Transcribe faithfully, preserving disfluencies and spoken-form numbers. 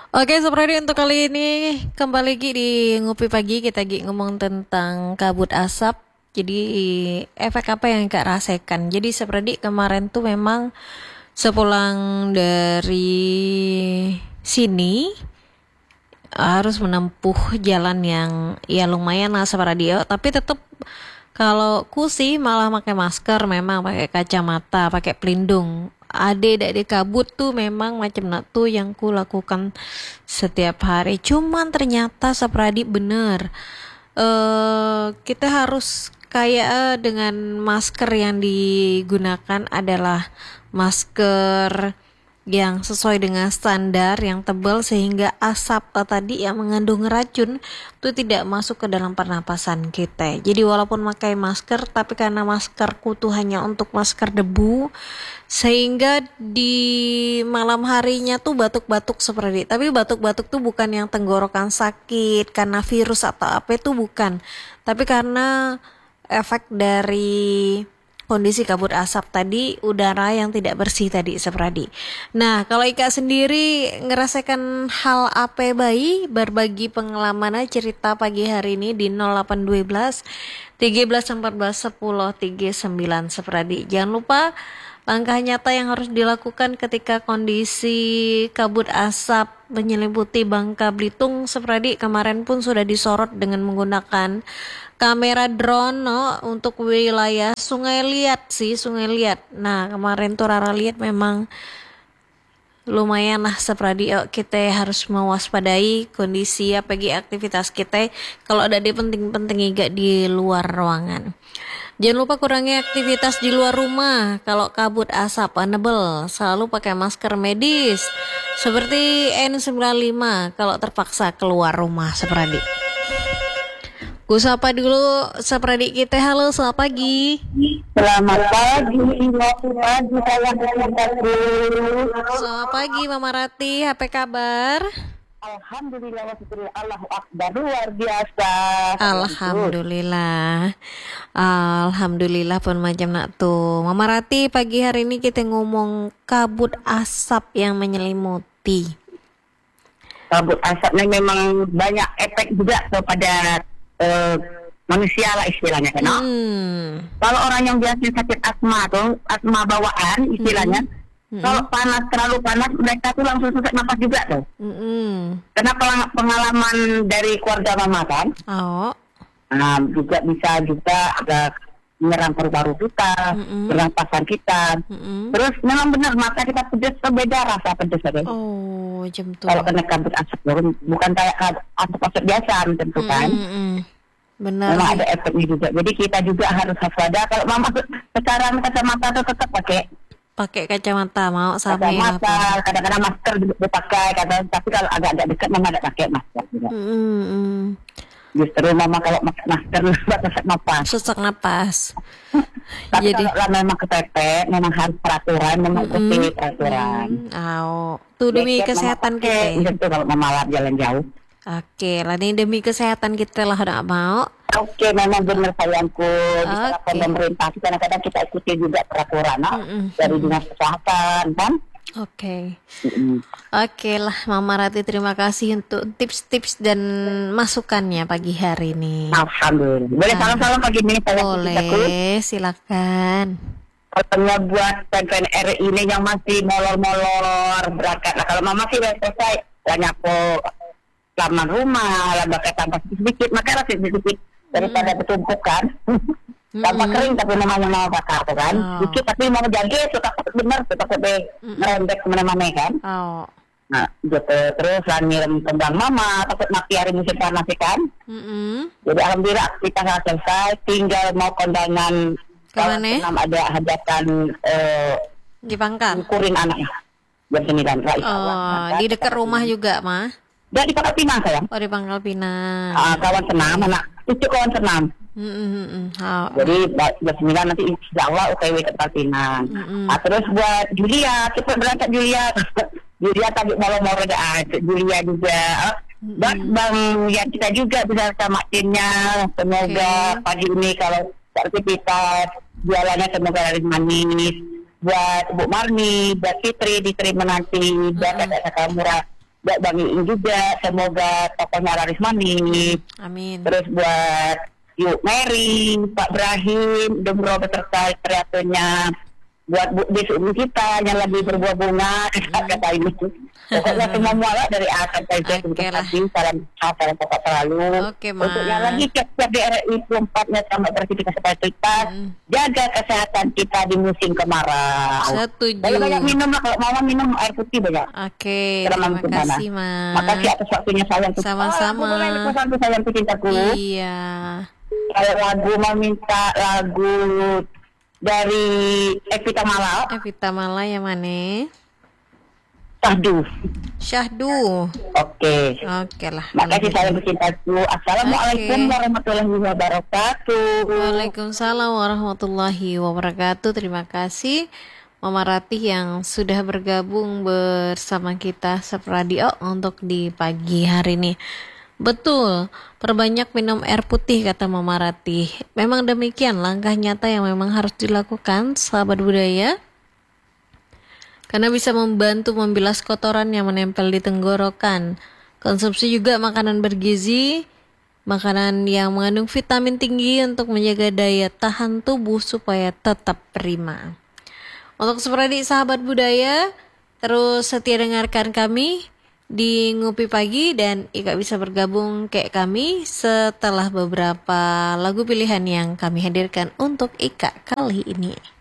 Oke, seperti untuk kali ini kembali lagi di Ngopi Pagi, kita lagi ngomong tentang kabut asap. Jadi efek apa yang Kak rasakan? Jadi seperti kemarin tuh memang sepulang dari sini harus menempuh jalan yang ya lumayan lah seperti dia, tapi tetap kalau ku sih malah pakai masker, memang pakai kacamata, pakai pelindung. Ade dari kabut tuh memang macam nak tuh yang ku lakukan setiap hari. Cuman ternyata Sapradi bener. Eh kita harus kayak eh, dengan masker yang digunakan adalah masker yang sesuai dengan standar yang tebal sehingga asap eh, tadi yang mengandung racun itu tidak masuk ke dalam pernapasan kita. Jadi walaupun pakai masker tapi karena maskerku tuh hanya untuk masker debu sehingga di malam harinya tuh batuk-batuk seperti tapi batuk-batuk tuh bukan yang tenggorokan sakit karena virus atau apa itu bukan, tapi karena efek dari kondisi kabut asap tadi, udara yang tidak bersih tadi seperti. Nah, kalau Ika sendiri ngerasakan hal apa bayi, berbagi pengalaman aja cerita pagi hari ini di nol delapan satu dua tiga belas empat belas sepuluh tiga puluh sembilan seperti. Jangan lupa langkah nyata yang harus dilakukan ketika kondisi kabut asap menyelimuti Bangka Belitung seperti kemarin pun sudah disorot dengan menggunakan kamera drone no, untuk wilayah Sungai Liat sih, Sungai Liat. Nah, kemarin tuh Rara lihat memang lumayan lah seperti oh, kita harus mewaspadai kondisi ya pagi aktivitas kita kalau ada di penting-penting juga di luar ruangan. Jangan lupa kurangi aktivitas di luar rumah. Kalau kabut asap nebel, selalu pakai masker medis seperti N sembilan puluh lima kalau terpaksa keluar rumah seperti. Gue sapa dulu seperti kita. Halo, selamat pagi. Selamat pagi, waktu pagi saya Selamat pagi Mama Rati, apa kabar? Alhamdulillah, wasyukurillah, Allahu Akbar, luar biasa. Alhamdulillah. Alhamdulillah pun macam nak tuh. Mama Rati, pagi hari ini kita ngomong kabut asap yang menyelimuti. Kabut asapnya memang banyak efek juga kepada uh, manusia lah istilahnya kan. Hmm. Kalau orang yang biasanya sakit asma tuh, asma bawaan istilahnya, hmm. kalau panas terlalu panas mereka tuh langsung sesak napas juga tuh. Hmm. Karena pengalaman dari keluarga mama kan. Oh. Nah, juga bisa juga ada menyerang paru-paru kita, mm-hmm. pernapasan kita. Mm-hmm. Terus memang benar mata kita pedes, beda rasa pedes ada. Oh, jam tuh. Kalau kena kabut asap bukan kayak asap-asap biasa tentu kan. Mm-hmm. Benar. Memang ada efeknya juga. Jadi kita juga harus waspada. Kalau mama sekarang kacamata tuh tetap pakai. Pakai kacamata mau sampai kacamata, kadang-kadang masker juga dipakai, kadang tapi kalau agak-agak dekat mama ada pakai masker juga. Mm-hmm. Justru mama kalau pakai masker sesak napas. Sesak napas. Tapi jadi kalau memang kepepet, memang harus peraturan, memang ikuti mm-hmm. peraturan. Oh, tuh demi Deket kesehatan kita. Itu kalau mama jalan jauh. Oke, lah ini demi kesehatan kita lah udah mau. Oke, memang benar sayangku. Di pemerintah kadang-kadang kita ikuti juga peraturan mm-hmm. dari dinas kesehatan kan. Oke, okay. mm-hmm. Oke okay lah Mama Rati, terima kasih untuk tips-tips dan masukannya pagi hari ini. Alhamdulillah. Boleh ah. salam-salam pagi ini saya. Boleh, silakan. Kalau buat P N R I ini yang masih molor-molor berangkat. Nah, kalau Mama sih udah selesai, banyak kok taman rumah, lah pakai tambah sedikit, maka rasanya sedikit daripada mm-hmm. bertumpukan. Tanpa mm-hmm. kering tapi namanya mau bakar tuh kan. Oh. Dikit tapi mau jangkit suka bener suka sampai ngerembek kemana-mana kan. Oh. Nah gitu terus lah ngirim kembang mama takut mati hari musim panas kan. Mm-hmm. Jadi alhamdulillah kita sudah selesai, tinggal mau kondangan kemana? Kalau ada hajatan eh, di Pangkal. Kurin anaknya bersembilan kali. Oh kan, di dekat rumah ini. Juga mah. Dan di Pangkal Pinang sayang. Oh di Pangkal Pinang. Ah, kawan senam anak itu kawan senam. Mm-hmm. Oh. Jadi buat sembilan nanti insya Allah O T W ke Palpinan. Mm-hmm. Nah, terus buat Julia, kita berangkat Julia. Julia tadi malam-malam ada Julia juga. Mm-hmm. Dan bang yang kita juga bisa sama timnya. Semoga okay. pagi ini kalau aktivitas jualannya semoga laris manis. Buat Bu Marni, buat Fitri diterima nanti. Buat mm-hmm. kakak murah buat Bang Iing juga, semoga tokonya laris manis. Amin. Terus buat Yuk Mary, Pak Ibrahim, Demro beserta kreatornya, buat Bu Desum kita yang lagi berbuah bunga, kata ini. Pokoknya semua muala dari A sampai Z, terima kasih, salam salam pokok selalu. Oke, Mas. Untuk yang lagi siap-siap di R I keempatnya sama beraktivitas sportivitas, Hmm. jaga kesehatan kita di musim kemarau. Setuju. Banyak-banyak minum lah, kalau mau minum air putih banyak. Oke, Terima terima kasih, Mas. Makasih atas waktunya sayang. Sama-sama. Oh, boleh pesanku sayang cintaku. Iya. Kalau lagu mau minta lagu dari Evita Mala, Evita Mala yang mana? Sahdu. Syahdu. Oke. Oke lah. Makasih sayang cintaku. Assalamualaikum Oke. warahmatullahi wabarakatuh. Waalaikumsalam warahmatullahi wabarakatuh. Terima kasih Mama Ratih yang sudah bergabung bersama kita Sepradio untuk di pagi hari ini. Betul, perbanyak minum air putih kata Mama Ratih. Memang demikian langkah nyata yang memang harus dilakukan sahabat budaya. Karena bisa membantu membilas kotoran yang menempel di tenggorokan. Konsumsi juga makanan bergizi, makanan yang mengandung vitamin tinggi untuk menjaga daya tahan tubuh supaya tetap prima. Untuk seperti sahabat budaya, terus setia dengarkan kami di Ngopi Pagi dan Ika bisa bergabung kayak kami setelah beberapa lagu pilihan yang kami hadirkan untuk Ika kali ini.